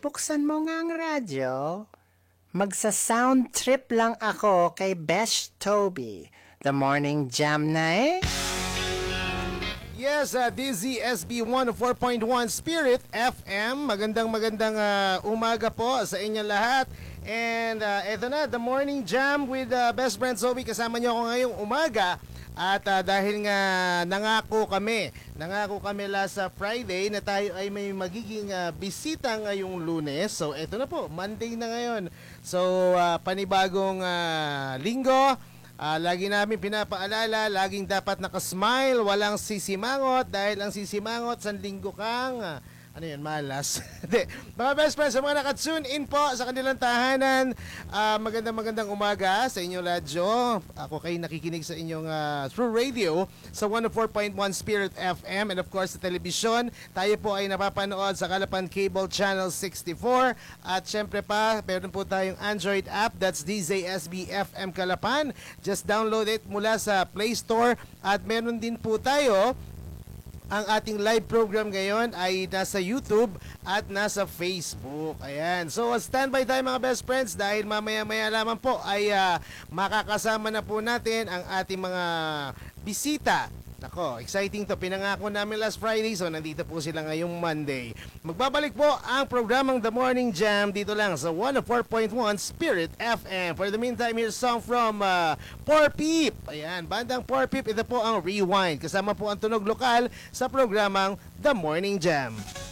buksan mo nga ang radyo. Magsa-sound trip lang ako kay Besh Toby. The Morning Jam na eh. Yes, DZSB 104.1 Spirit FM. Magandang umaga po sa inyo lahat. And eto na, The Morning Jam with Best Friend Zoe. Kasama niyo ako ngayong umaga. At dahil nga nangako kami last Friday na tayo ay may magiging bisita ngayong Lunes. So eto na po, Monday na ngayon. So panibagong linggo. Lagi namin pinapaalala, laging dapat nakasmile, walang sisimangot dahil ang sisimangot sa linggo kang malas. Mga best friends, sa mga nakatune in po sa kanilang tahanan, magandang umaga sa inyo Ladjo. Ako kayo nakikinig sa inyong through radio sa 104.1 Spirit FM and of course sa telebisyon. Tayo po ay napapanood sa Kalapan Cable Channel 64 at syempre pa, meron po tayong Android app, that's DZSB FM Kalapan. Just download it mula sa Play Store at meron din po tayo. Ang ating live program ngayon ay nasa YouTube at nasa Facebook. Ayan. So, standby tayo mga best friends dahil mamaya-maya lamang po ay makakasama na po natin ang ating mga bisita. Nako, exciting to. Pinangako namin last Friday, so nandito po sila ngayong Monday. Magbabalik po ang programang The Morning Jam dito lang sa 104.1 Spirit FM. For the meantime, here's a song from Poor Peep. Ayan, bandang Poor Peep. Ito po ang Rewind. Kasama po ang tunog lokal sa programang The Morning Jam.